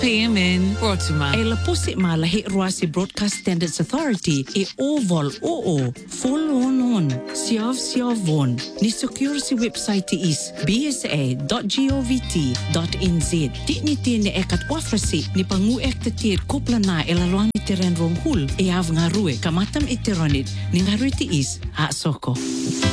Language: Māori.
PMN Rotuma. E la pusi malahi ruasi Broadcast Standards Authority e oval full on siav von ni secure si website is bsa.govt.nz. Di ni tine ekat wafrasi ni panguek tetir kopla na elaluang ni teren rong hul e av ngarue kamatam iteronit ni ngarui ti is ha soko.